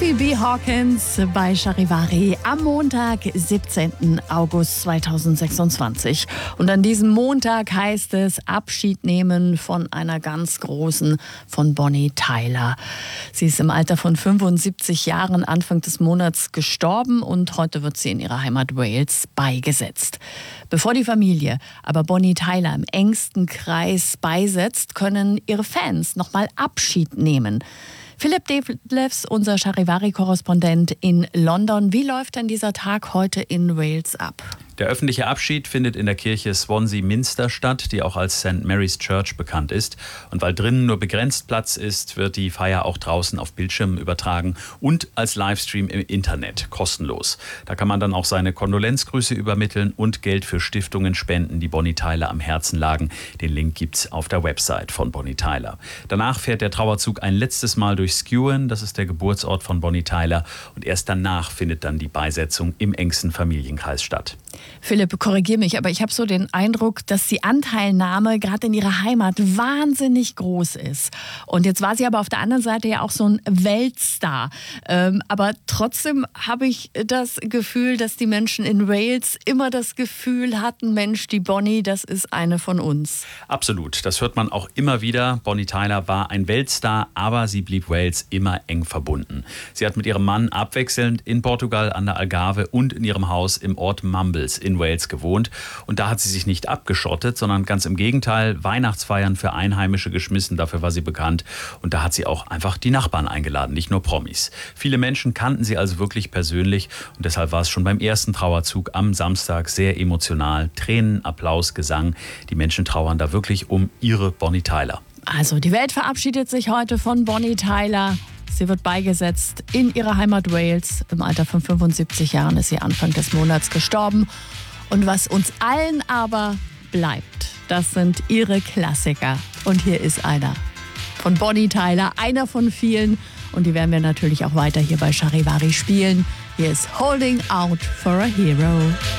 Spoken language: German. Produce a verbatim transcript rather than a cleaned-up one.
Sophie B. Hawkins bei Charivari am Montag, siebzehnten August zweitausendsechsundzwanzig. Und an diesem Montag heißt es Abschied nehmen von einer ganz großen, von Bonnie Tyler. Sie ist im Alter von fünfundsiebzig Jahren Anfang des Monats gestorben und heute wird sie in ihrer Heimat Wales beigesetzt. Bevor die Familie aber Bonnie Tyler im engsten Kreis beisetzt, können ihre Fans nochmal Abschied nehmen. Philipp Detlefs, unser Charivari-Korrespondent in London. Wie läuft denn dieser Tag heute in Wales ab? Der öffentliche Abschied findet in der Kirche Swansea Minster statt, die auch als Saint Mary's Church bekannt ist. Und weil drinnen nur begrenzt Platz ist, wird die Feier auch draußen auf Bildschirmen übertragen und als Livestream im Internet, kostenlos. Da kann man dann auch seine Kondolenzgrüße übermitteln und Geld für Stiftungen spenden, die Bonnie Tyler am Herzen lagen. Den Link gibt's auf der Website von Bonnie Tyler. Danach fährt der Trauerzug ein letztes Mal durch Skewen, das ist der Geburtsort von Bonnie Tyler. Und erst danach findet dann die Beisetzung im engsten Familienkreis statt. Philipp, korrigier mich, aber ich habe so den Eindruck, dass die Anteilnahme gerade in ihrer Heimat wahnsinnig groß ist. Und jetzt war sie aber auf der anderen Seite ja auch so ein Weltstar. Ähm, aber trotzdem habe ich das Gefühl, dass die Menschen in Wales immer das Gefühl hatten, Mensch, die Bonnie, das ist eine von uns. Absolut, das hört man auch immer wieder. Bonnie Tyler war ein Weltstar, aber sie blieb Wales immer eng verbunden. Sie hat mit ihrem Mann abwechselnd in Portugal an der Algarve und in ihrem Haus im Ort Mumbles in Wales gewohnt. Und da hat sie sich nicht abgeschottet, sondern ganz im Gegenteil Weihnachtsfeiern für Einheimische geschmissen. Dafür war sie bekannt. Und da hat sie auch einfach die Nachbarn eingeladen, nicht nur Promis. Viele Menschen kannten sie also wirklich persönlich. Und deshalb war es schon beim ersten Trauerzug am Samstag sehr emotional. Tränen, Applaus, Gesang. Die Menschen trauern da wirklich um ihre Bonnie Tyler. Also die Welt verabschiedet sich heute von Bonnie Tyler. Sie wird beigesetzt in ihrer Heimat Wales. Im Alter von fünfundsiebzig Jahren ist sie Anfang des Monats gestorben. Und was uns allen aber bleibt, das sind ihre Klassiker. Und hier ist einer von Bonnie Tyler, einer von vielen. Und die werden wir natürlich auch weiter hier bei Charivari spielen. Hier ist Holding Out for a Hero.